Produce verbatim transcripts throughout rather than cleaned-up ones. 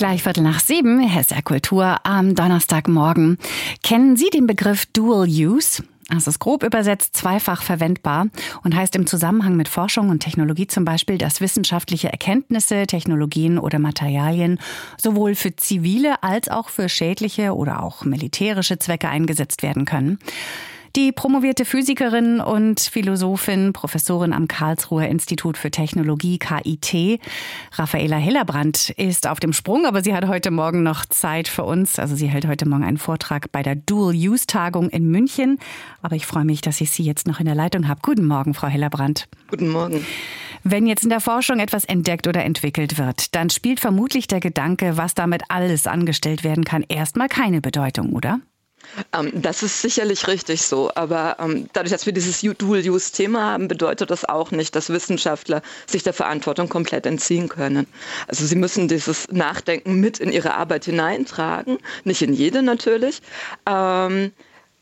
Gleich Viertel nach sieben, H S R Kultur am Donnerstagmorgen. Kennen Sie den Begriff Dual Use? Das ist grob übersetzt zweifach verwendbar und heißt im Zusammenhang mit Forschung und Technologie zum Beispiel, dass wissenschaftliche Erkenntnisse, Technologien oder Materialien sowohl für zivile als auch für schädliche oder auch militärische Zwecke eingesetzt werden können. Die promovierte Physikerin und Philosophin, Professorin am Karlsruher Institut für Technologie K I T, Raffaela Hillebrand, ist auf dem Sprung, aber sie hat heute Morgen noch Zeit für uns. Also sie hält heute Morgen einen Vortrag bei der Dual-Use-Tagung in München. Aber ich freue mich, dass ich Sie jetzt noch in der Leitung habe. Guten Morgen, Frau Hillebrand. Guten Morgen. Wenn jetzt in der Forschung etwas entdeckt oder entwickelt wird, dann spielt vermutlich der Gedanke, was damit alles angestellt werden kann, erstmal keine Bedeutung, oder? Ähm, das ist sicherlich richtig so, aber ähm, dadurch, dass wir dieses Dual-Use-Thema haben, bedeutet das auch nicht, dass Wissenschaftler sich der Verantwortung komplett entziehen können. Also sie müssen dieses Nachdenken mit in ihre Arbeit hineintragen, nicht in jede natürlich. Ähm,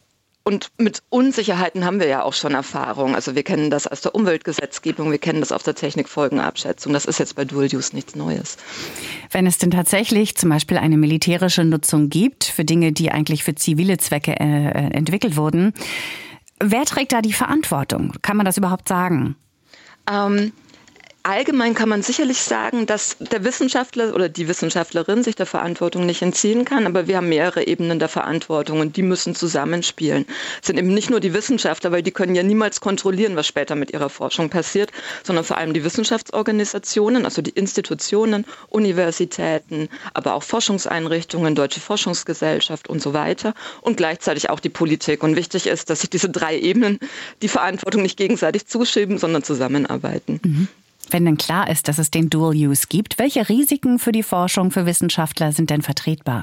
Und mit Unsicherheiten haben wir ja auch schon Erfahrung. Also wir kennen das aus der Umweltgesetzgebung, wir kennen das aus der Technikfolgenabschätzung. Das ist jetzt bei Dual Use nichts Neues. Wenn es denn tatsächlich zum Beispiel eine militärische Nutzung gibt für Dinge, die eigentlich für zivile Zwecke äh, entwickelt wurden, wer trägt da die Verantwortung? Kann man das überhaupt sagen? Ähm, Allgemein kann man sicherlich sagen, dass der Wissenschaftler oder die Wissenschaftlerin sich der Verantwortung nicht entziehen kann, aber wir haben mehrere Ebenen der Verantwortung und die müssen zusammenspielen. Es sind eben nicht nur die Wissenschaftler, weil die können ja niemals kontrollieren, was später mit ihrer Forschung passiert, sondern vor allem die Wissenschaftsorganisationen, also die Institutionen, Universitäten, aber auch Forschungseinrichtungen, Deutsche Forschungsgesellschaft und so weiter und gleichzeitig auch die Politik. Und wichtig ist, dass sich diese drei Ebenen die Verantwortung nicht gegenseitig zuschieben, sondern zusammenarbeiten. Mhm. Wenn denn klar ist, dass es den Dual Use gibt, welche Risiken für die Forschung, für Wissenschaftler sind denn vertretbar?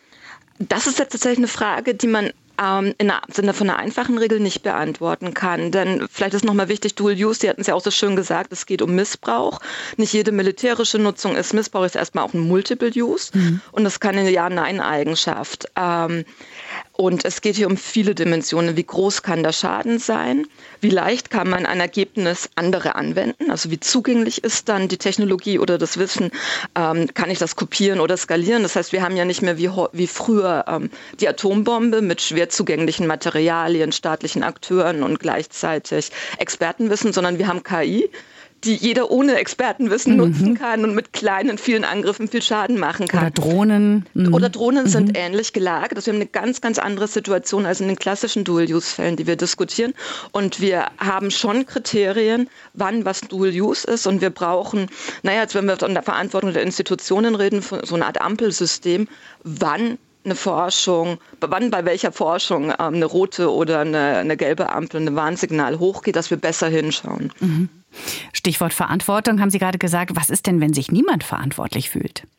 Das ist jetzt tatsächlich eine Frage, die man ähm, in einer, Sinne von einer einfachen Regel nicht beantworten kann. Denn vielleicht ist nochmal wichtig, Dual Use, Sie hatten es ja auch so schön gesagt, es geht um Missbrauch. Nicht jede militärische Nutzung ist Missbrauch, ist erstmal auch ein Multiple Use. Mhm. Und das kann eine Ja-Nein-Eigenschaft. Ähm, Und es geht hier um viele Dimensionen. Wie groß kann der Schaden sein? Wie leicht kann man ein Ergebnis andere anwenden? Also wie zugänglich ist dann die Technologie oder das Wissen? Ähm, kann ich das kopieren oder skalieren? Das heißt, wir haben ja nicht mehr wie, wie früher ähm, die Atombombe mit schwer zugänglichen Materialien, staatlichen Akteuren und gleichzeitig Expertenwissen, sondern wir haben K I, die jeder ohne Expertenwissen mhm. nutzen kann und mit kleinen, vielen Angriffen viel Schaden machen kann. Oder Drohnen. Mhm. Oder Drohnen mhm. sind ähnlich gelagert. Also wir haben eine ganz, ganz andere Situation als in den klassischen Dual-Use-Fällen, die wir diskutieren. Und wir haben schon Kriterien, wann was Dual-Use ist. Und wir brauchen, naja, jetzt wenn wir von der Verantwortung der Institutionen reden, so eine Art Ampelsystem, wann eine Forschung, wann bei welcher Forschung ähm, eine rote oder eine, eine gelbe Ampel, ein Warnsignal hochgeht, dass wir besser hinschauen. Mhm. Stichwort Verantwortung haben Sie gerade gesagt. Was ist denn, wenn sich niemand verantwortlich fühlt?